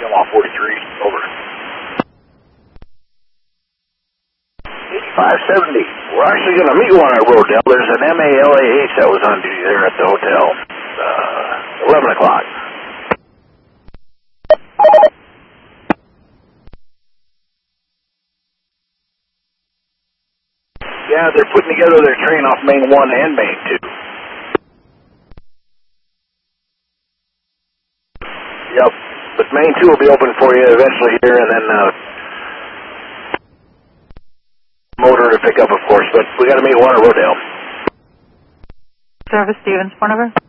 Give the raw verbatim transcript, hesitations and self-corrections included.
Panama forty-three, over. eighty-five seventy. We're actually going to meet one at Rodell. There's an M A L A H that was on duty there at the hotel. Uh, eleven o'clock. Yeah, they're putting together their train off Main one and Main two. Yep, but Main two will be open for you eventually here, and then uh, motor to pick up, of course, but we got to meet one at Rodell. Service Stevens, phone number?